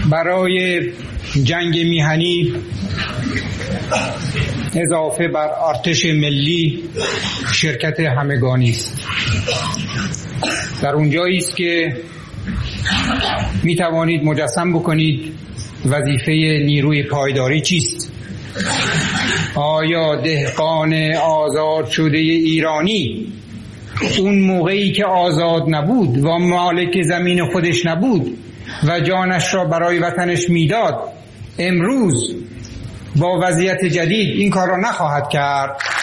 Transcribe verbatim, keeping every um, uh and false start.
برای جنگ میهنی اضافه بر ارتش ملی شرکت همگانی است. در اونجایی است که می توانید مجسم بکنید وظیفه نیروی پایداری چیست. آیا دهقان آزاد شده ایرانی اون موقعی که آزاد نبود و مالک زمین خودش نبود و جانش را برای وطنش میداد، امروز با وضعیت جدید این کار را نخواهد کرد؟